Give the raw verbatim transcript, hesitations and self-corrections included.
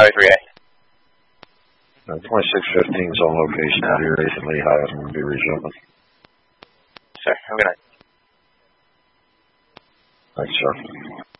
Highway three A. Uh, twenty-six fifteen is on location out here, eighth and Lehigh, and will be resuming. Sir, have a good night. Thanks, sir.